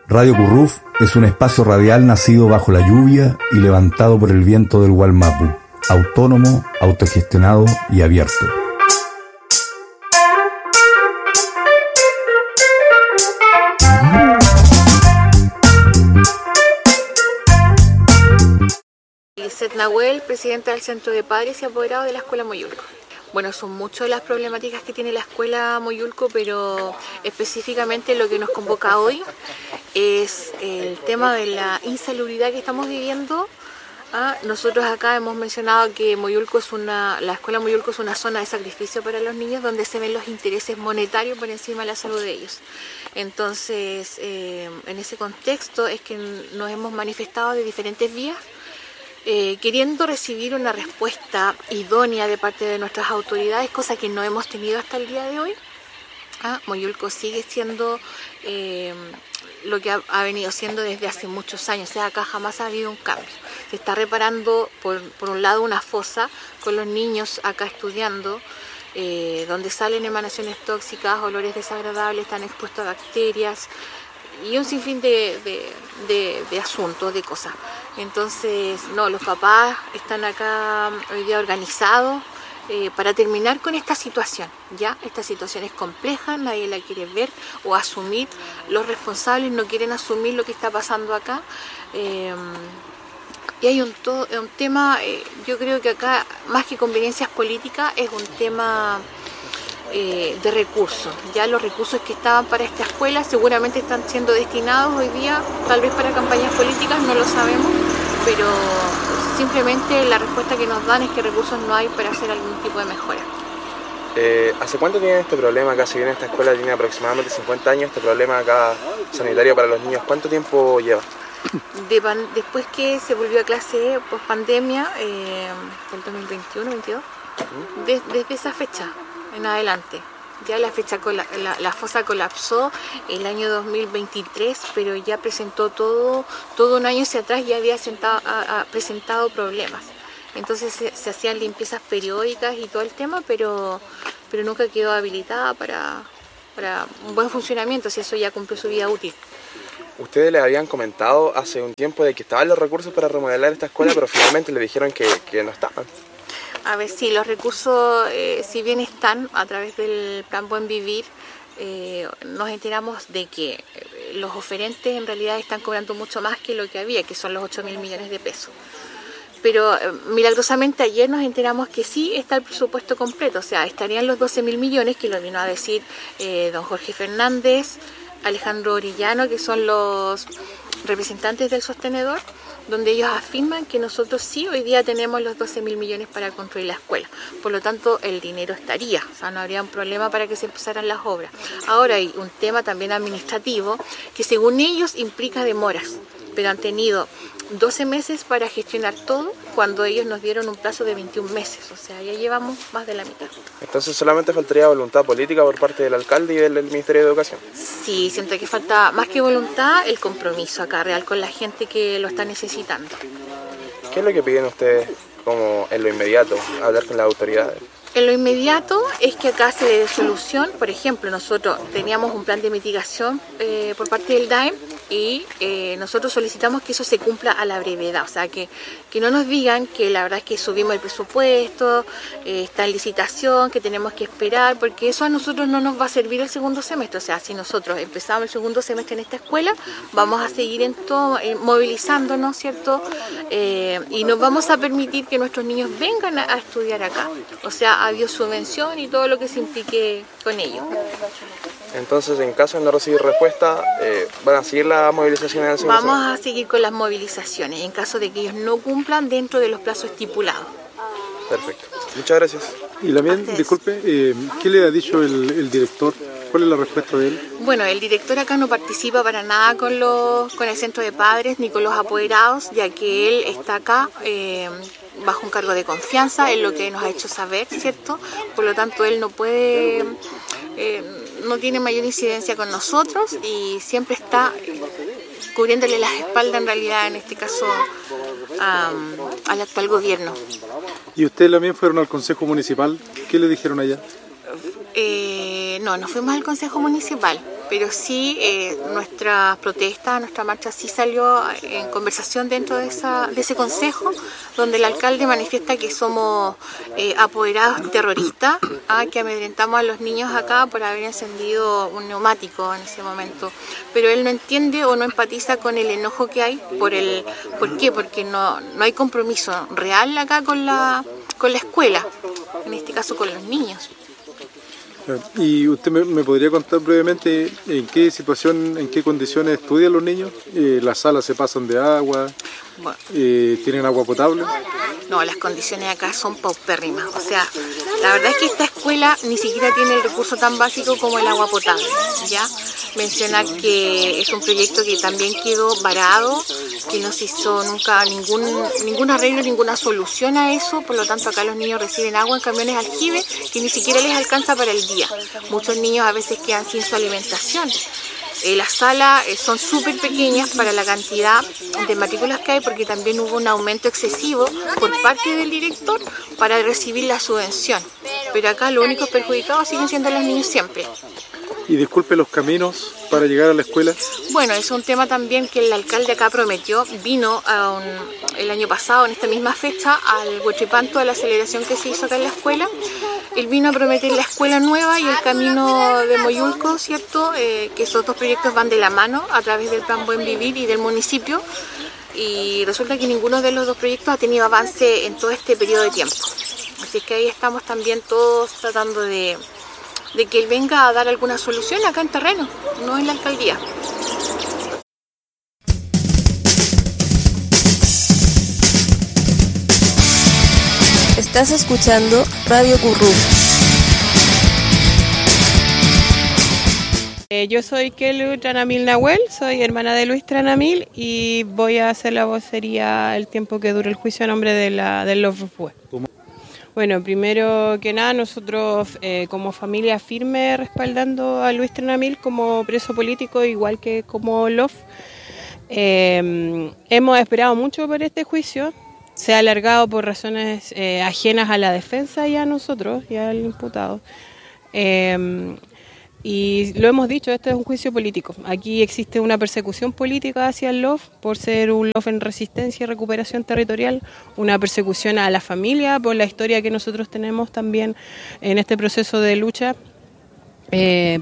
Radio Curruf es un espacio radial nacido bajo la lluvia y levantado por el viento del Wallmapu, autónomo, autogestionado y abierto. Lizeth Nahuel, presidenta del Centro de Padres y Apoderados de la Escuela Moyulco. Bueno, son muchas las problemáticas que tiene la Escuela Moyulco, pero específicamente lo que nos convoca hoy es el tema de la insalubridad que estamos viviendo. Nosotros acá hemos mencionado que la Escuela Moyulco es una zona de sacrificio para los niños donde se ven los intereses monetarios por encima de la salud de ellos. Entonces, en ese contexto es que nos hemos manifestado de diferentes vías, queriendo recibir una respuesta idónea de parte de nuestras autoridades, cosa que no hemos tenido hasta el día de hoy. Moyulco sigue siendo lo que ha venido siendo desde hace muchos años, o sea, acá jamás ha habido un cambio. Se está reparando por un lado una fosa con los niños acá estudiando, donde salen emanaciones tóxicas, olores desagradables, están expuestos a bacterias y un sinfín de asuntos, de cosas. Entonces, los papás están acá hoy día organizados para terminar con esta situación. Ya, esta situación es compleja, nadie la quiere ver o asumir. Los responsables no quieren asumir lo que está pasando acá. Y hay un tema, yo creo que acá, más que conveniencias políticas, es un tema de recursos. Ya los recursos que estaban para esta escuela seguramente están siendo destinados hoy día, tal vez para campañas políticas, no lo sabemos, pero simplemente la respuesta que nos dan es que recursos no hay para hacer algún tipo de mejora. ¿Hace cuánto tienen este problema acá? Si bien esta escuela tiene aproximadamente 50 años, este problema acá sanitario para los niños, ¿cuánto tiempo lleva? Después que se volvió a clase post pandemia, el 2021-22, desde esa fecha en adelante. Ya la fecha la fosa colapsó el año 2023, pero ya presentó todo un año hacia atrás, ya había presentado problemas. Entonces se hacían limpiezas periódicas y todo el tema, pero nunca quedó habilitada para un buen funcionamiento, si eso ya cumplió su vida útil. Ustedes le habían comentado hace un tiempo de que estaban los recursos para remodelar esta escuela, pero finalmente le dijeron que no estaban. A ver, sí, los recursos, si bien están a través del Plan Buen Vivir, nos enteramos de que los oferentes en realidad están cobrando mucho más que lo que había, que son los 8.000 millones de pesos. Pero milagrosamente ayer nos enteramos que sí está el presupuesto completo, o sea, estarían los 12.000 millones, que lo vino a decir don Jorge Fernández, Alejandro Orellano, que son los representantes del sostenedor, donde ellos afirman que nosotros sí hoy día tenemos los 12.000 millones para construir la escuela. Por lo tanto, el dinero estaría, o sea, no habría un problema para que se empezaran las obras. Ahora hay un tema también administrativo que según ellos implica demoras, pero han tenido 12 meses para gestionar todo cuando ellos nos dieron un plazo de 21 meses, o sea, ya llevamos más de la mitad. Entonces solamente faltaría voluntad política por parte del alcalde y del Ministerio de Educación. Sí, siento que falta más que voluntad, el compromiso acá real con la gente que lo está necesitando. ¿Qué es lo que piden ustedes como en lo inmediato, hablar con las autoridades? En lo inmediato es que acá se le dé solución. Por ejemplo, nosotros teníamos un plan de mitigación por parte del DAEM y nosotros solicitamos que eso se cumpla a la brevedad, o sea, que no nos digan que la verdad es que subimos el presupuesto, está en licitación, que tenemos que esperar, porque eso a nosotros no nos va a servir el segundo semestre. O sea, si nosotros empezamos el segundo semestre en esta escuela, vamos a seguir en todo, movilizándonos, ¿cierto? Y nos vamos a permitir que nuestros niños vengan a estudiar acá, o sea, adiós subvención y todo lo que se implique con ello. Entonces, en caso de no recibir respuesta, ¿van a seguir las movilizaciones del segundo semestre? Vamos a seguir con las movilizaciones en caso de que ellos no cumplan dentro de los plazos estipulados. Perfecto. Muchas gracias. Y también, disculpe, ¿qué le ha dicho el director? ¿Cuál es la respuesta de él? Bueno, el director acá no participa para nada con el centro de padres ni con los apoderados, ya que él está acá bajo un cargo de confianza, es lo que nos ha hecho saber, ¿cierto? Por lo tanto, él no puede, no tiene mayor incidencia con nosotros y siempre está cubriéndole las espaldas, en realidad, en este caso, al actual gobierno. ¿Y ustedes también fueron al Consejo Municipal? ¿Qué le dijeron allá? No fuimos al Consejo Municipal. pero sí nuestra protesta, nuestra marcha sí salió en conversación dentro de ese consejo, donde el alcalde manifiesta que somos apoderados terroristas, que amedrentamos a los niños acá por haber encendido un neumático en ese momento. Pero él no entiende o no empatiza con el enojo que hay. ¿Por qué? Porque no hay compromiso real acá con la escuela, en este caso con los niños. ¿Y usted me podría contar brevemente en qué situación, en qué condiciones estudian los niños? ¿Las salas se pasan de agua? Bueno, ¿tienen agua potable? no, las condiciones acá son paupérrimas. O sea, la verdad es que esta escuela ni siquiera tiene el recurso tan básico como el agua potable, ¿ya? Mencionar que es un proyecto que también quedó varado, que no se hizo nunca ningún arreglo, ninguna solución a eso. Por lo tanto, acá los niños reciben agua en camiones aljibe que ni siquiera les alcanza para el día. Muchos niños a veces quedan sin su alimentación. Las salas son súper pequeñas para la cantidad de matrículas que hay, porque también hubo un aumento excesivo por parte del director para recibir la subvención. Pero acá los únicos perjudicados siguen siendo los niños siempre. Y disculpe, los caminos para llegar a la escuela. Bueno, es un tema también que el alcalde acá prometió. Vino el año pasado, en esta misma fecha, al Huachipanto, a la celebración que se hizo acá en la escuela. Él vino a prometer la escuela nueva y el camino de Moyulco, ¿cierto? Que esos dos proyectos van de la mano a través del Plan Buen Vivir y del municipio. Y resulta que ninguno de los dos proyectos ha tenido avance en todo este periodo de tiempo. Así que ahí estamos también todos tratando de que él venga a dar alguna solución acá en terreno, no en la alcaldía. Estás escuchando Radio Currú. Yo soy Kelu Tranamil Nahuel, soy hermana de Luis Tranamil y voy a hacer la vocería el tiempo que dure el juicio a nombre de los Rufue. Bueno, primero que nada, nosotros como familia firme respaldando a Luis Tranamil como preso político, igual que como LOF. Hemos esperado mucho por este juicio. Se ha alargado por razones ajenas a la defensa y a nosotros y al imputado. Y lo hemos dicho, este es un juicio político. Aquí existe una persecución política hacia el LOF por ser un LOF en resistencia y recuperación territorial, una persecución a la familia por la historia que nosotros tenemos también en este proceso de lucha, de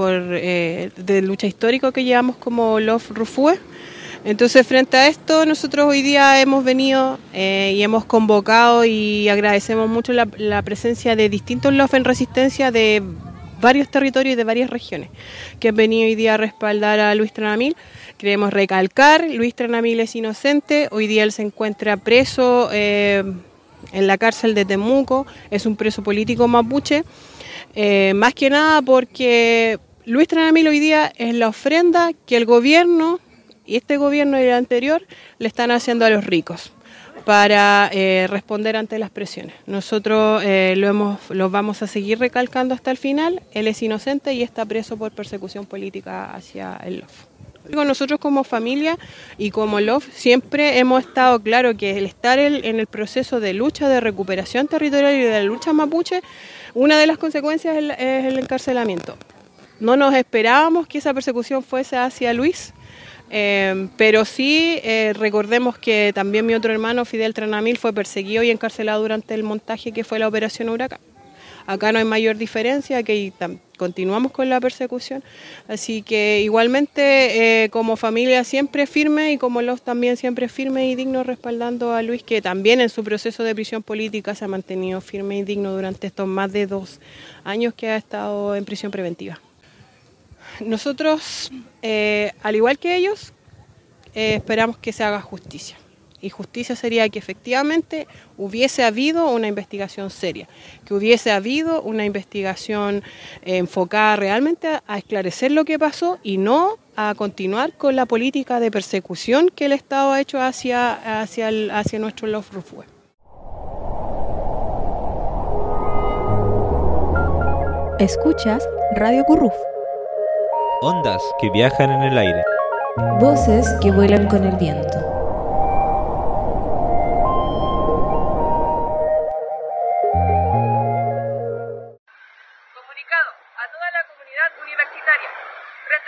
lucha histórico que llevamos como LOF Rufue. Entonces, frente a esto, nosotros hoy día hemos venido y hemos convocado y agradecemos mucho la presencia de distintos LOF en resistencia de varios territorios y de varias regiones que han venido hoy día a respaldar a Luis Tranamil. Queremos recalcar, Luis Tranamil es inocente, hoy día él se encuentra preso en la cárcel de Temuco, es un preso político mapuche, más que nada porque Luis Tranamil hoy día es la ofrenda que el gobierno y este gobierno y el anterior le están haciendo a los ricos para responder ante las presiones. Nosotros lo vamos a seguir recalcando hasta el final. Él es inocente y está preso por persecución política hacia el LOF. Nosotros como familia y como LOF siempre hemos estado claro que el estar en el proceso de lucha, de recuperación territorial y de la lucha mapuche, una de las consecuencias es el encarcelamiento. No nos esperábamos que esa persecución fuese hacia Luis, pero sí recordemos que también mi otro hermano Fidel Tranamil fue perseguido y encarcelado durante el montaje que fue la Operación Huracán. Acá no hay mayor diferencia, que continuamos con la persecución, así que igualmente como familia siempre firme y como los también siempre firme y digno respaldando a Luis, que también en su proceso de prisión política se ha mantenido firme y digno durante estos más de 2 años que ha estado en prisión preventiva. Nosotros, al igual que ellos, esperamos que se haga justicia. Y justicia sería que efectivamente hubiese habido una investigación seria, que hubiese habido una investigación enfocada realmente a esclarecer lo que pasó y no a continuar con la política de persecución que el Estado ha hecho hacia nuestro LOF Rufue. Escuchas Radio Curruf. Ondas que viajan en el aire. Voces que vuelan con el viento. Comunicado a toda la comunidad universitaria.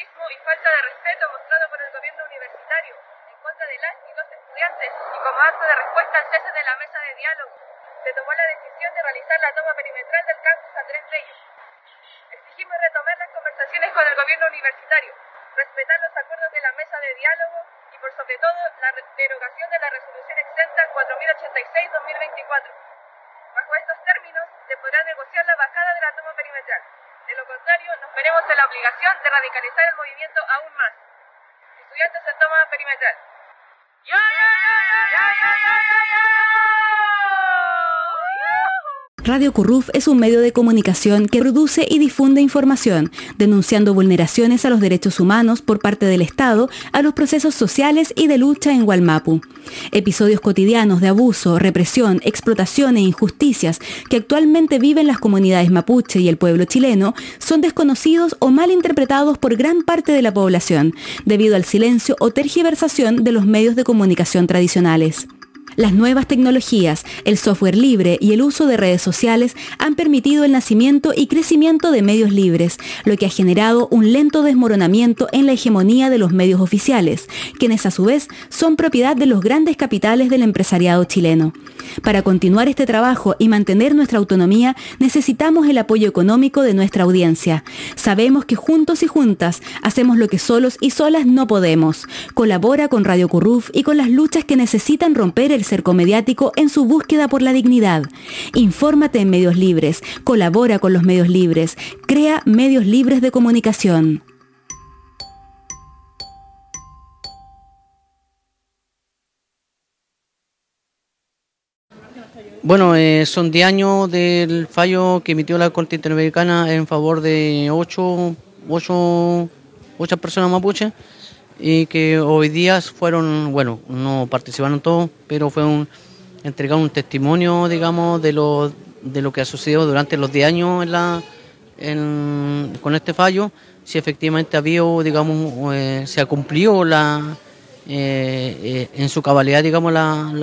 autoritarismo y falta de respeto mostrado por el gobierno universitario en contra de las y los estudiantes y como acto de respuesta al cese de la mesa de diálogo, se tomó la decisión de realizar la toma perimetral del campus Andrés Bello. Exigimos retomar las conversaciones con el gobierno universitario, respetar los acuerdos de la mesa de diálogo y por sobre todo la derogación de la resolución exenta 4086-2024. Bajo estos términos se podrá negociar la bajada de la toma perimetral. De lo contrario, nos veremos en la obligación de radicalizar el movimiento aún más. Estudiantes en toma perimetral. ¡Ya, ya, ya, ya, ya, ya, ya, ya! Radio Curruf es un medio de comunicación que produce y difunde información, denunciando vulneraciones a los derechos humanos por parte del Estado a los procesos sociales y de lucha en Wallmapu. Episodios cotidianos de abuso, represión, explotación e injusticias que actualmente viven las comunidades mapuche y el pueblo chileno son desconocidos o mal interpretados por gran parte de la población, debido al silencio o tergiversación de los medios de comunicación tradicionales. Las nuevas tecnologías, el software libre y el uso de redes sociales han permitido el nacimiento y crecimiento de medios libres, lo que ha generado un lento desmoronamiento en la hegemonía de los medios oficiales, quienes a su vez son propiedad de los grandes capitales del empresariado chileno. Para continuar este trabajo y mantener nuestra autonomía, necesitamos el apoyo económico de nuestra audiencia. Sabemos que juntos y juntas hacemos lo que solos y solas no podemos. Colabora con Radio Curruf y con las luchas que necesitan romper el cerco mediático en su búsqueda por la dignidad. Infórmate en medios libres, colabora con los medios libres, crea medios libres de comunicación. Bueno, son 10 años del fallo que emitió la Corte Interamericana en favor de 8 personas mapuches y que hoy día fueron, bueno, no participaron todos, pero entregaron un testimonio, digamos, de lo que ha sucedido durante los 10 años con este fallo, si efectivamente se ha cumplido en su cabalidad, digamos,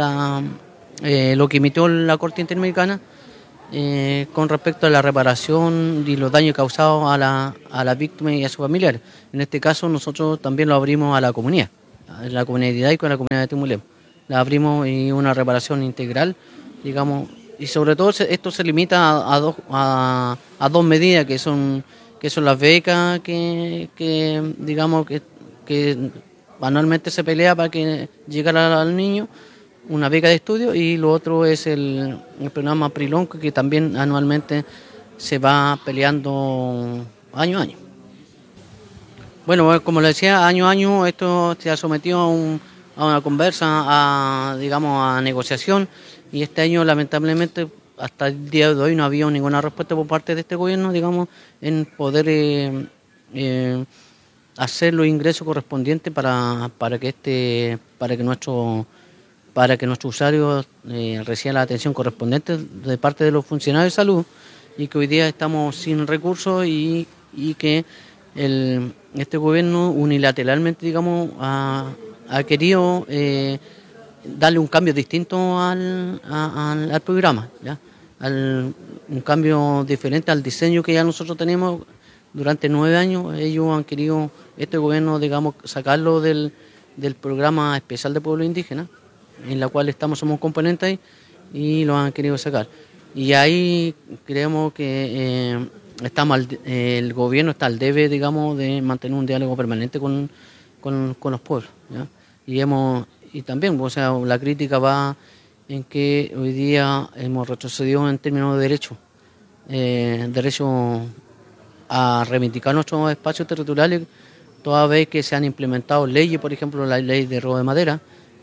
lo que emitió la Corte Interamericana con respecto a la reparación y los daños causados a la víctima y a sus familiares. En este caso nosotros también lo abrimos a la comunidad y con la comunidad de Timulem. La abrimos y una reparación integral, digamos, y sobre todo esto se limita a dos medidas que son las becas que digamos que anualmente se pelea para que llegara al niño, una beca de estudio, y lo otro es el programa Prilón, que también anualmente se va peleando año a año. Bueno, como le decía, año a año esto se ha sometido a una conversa, a negociación, y este año lamentablemente hasta el día de hoy no había ninguna respuesta por parte de este gobierno, digamos, en poder hacer los ingresos correspondientes para que nuestros usuarios reciban la atención correspondiente de parte de los funcionarios de salud, y que hoy día estamos sin recursos y que este gobierno unilateralmente, digamos, ha querido darle un cambio distinto al programa, ¿ya? Un cambio diferente al diseño que ya nosotros tenemos durante 9 años. Ellos han querido, este gobierno, digamos, sacarlo del programa especial de pueblos indígenas, en la cual somos componentes ahí, y lo han querido sacar. Y ahí creemos que el gobierno está al debe, digamos, de mantener un diálogo permanente con los pueblos, ¿ya? Y también, o sea, la crítica va en que hoy día hemos retrocedido en términos de derecho a reivindicar nuestros espacios territoriales, toda vez que se han implementado leyes, por ejemplo, la ley de robo de madera,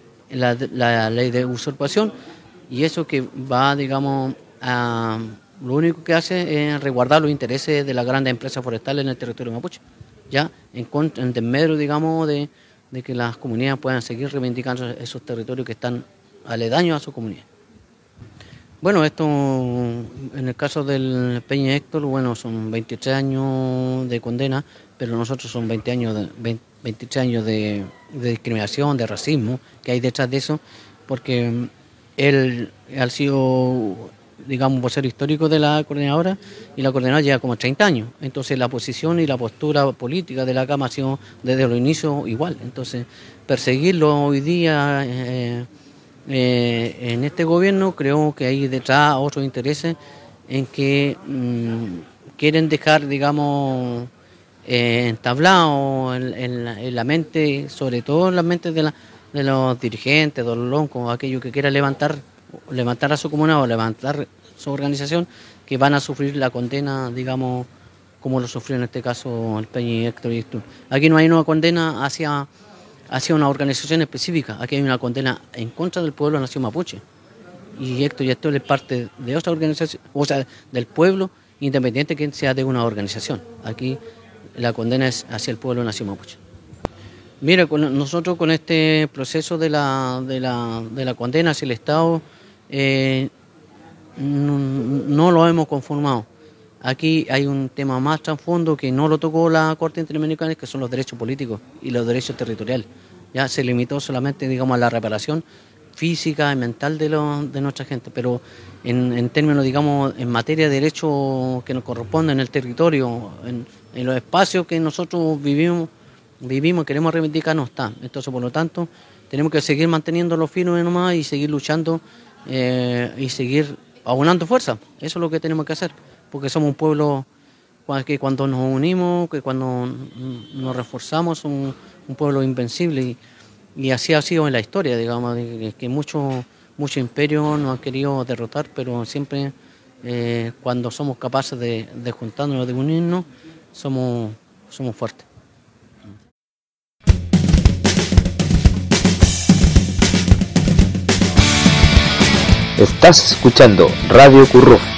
la ley de usurpación, y eso que va, digamos, lo único que hace es resguardar los intereses de las grandes empresas forestales en el territorio mapuche, ya en desmedro, digamos, de que las comunidades puedan seguir reivindicando esos territorios que están aledaños a su comunidad. Bueno, esto en el caso del Peña Héctor, bueno, son 23 años de condena, pero nosotros son 23 años de discriminación, de racismo que hay detrás de eso, porque él ha sido digamos, vocero histórico de la coordinadora, y la coordinadora lleva como 30 años. Entonces la posición y la postura política de la Cámara ha sido desde los inicios igual. Entonces perseguirlo hoy día en este gobierno, creo que hay detrás otros intereses en que quieren dejar, digamos, entablado en la mente, sobre todo en la mente de los dirigentes, de los loncos, aquellos que quieran levantar a su comuna o levantar su organización, que van a sufrir la condena, digamos, como lo sufrió en este caso el Peñi, Héctor y Héctor. Aquí no hay una condena hacia una organización específica, aquí hay una condena en contra del pueblo nación mapuche. Y Héctor y Héctor es parte de otra organización, o sea, del pueblo, independiente que sea de una organización. Aquí la condena es hacia el pueblo nación mapuche. Mira, nosotros con este proceso de la condena hacia el Estado no lo hemos conformado. Aquí hay un tema más trasfondo que no lo tocó la Corte Interamericana, que son los derechos políticos y los derechos territoriales. Ya se limitó solamente, digamos, a la reparación física y mental de nuestra gente, pero en términos, digamos, en materia de derechos que nos corresponden en el territorio, en los espacios que nosotros vivimos, queremos reivindicar, no está. Entonces, por lo tanto, tenemos que seguir manteniéndolo firme nomás y seguir luchando y seguir abonando fuerza. Eso es lo que tenemos que hacer, porque somos un pueblo que cuando nos unimos, que cuando nos reforzamos, un pueblo invencible. Y así ha sido en la historia, digamos, que muchos imperios nos han querido derrotar, pero siempre cuando somos capaces de juntarnos, de unirnos, somos fuertes. Estás escuchando Radio Curruf.